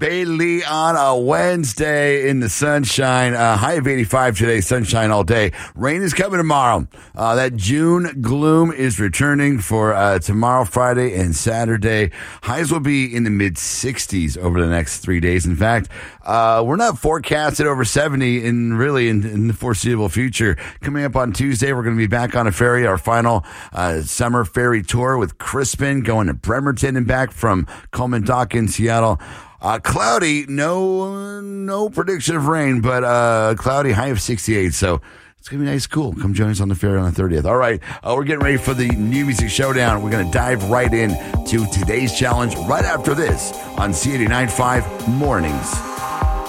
Bailey on a Wednesday in the sunshine. High of 85 today, sunshine all day. Rain is coming tomorrow. That June gloom is returning for tomorrow, Friday, and Saturday. Highs will be in the mid-60s over the next 3 days. In fact, we're not forecasted over 70 in the foreseeable future. Coming up on Tuesday, we're going to be back on a ferry, our final summer ferry tour with Crispin, going to Bremerton and back from Coleman Dock in Seattle. Cloudy, no prediction of rain, but cloudy, high of 68. So it's going to be nice, cool. Come join us on the ferry on the 30th. All right, we're getting ready for the New Music Showdown. We're going to dive right in to today's challenge right after this on C89.5 Mornings.